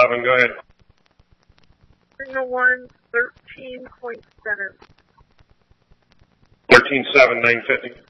11, go ahead. Signal 1, 13.7. 13.7, 950.